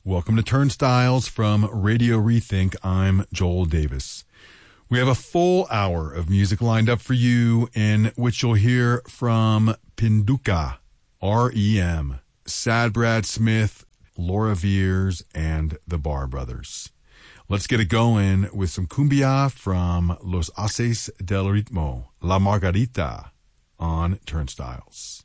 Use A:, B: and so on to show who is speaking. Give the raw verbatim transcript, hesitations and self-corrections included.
A: Welcome to Turnstiles from Radio Rethink. I'm Joel Davis. We have a full hour of music lined up for you, in which you'll hear from Pinduka, R E M, Sad Brad Smith, Laura Veers, and the Bar Brothers. Let's get it going with some cumbia from Los Haces del Ritmo, La Margarita, on Turnstiles.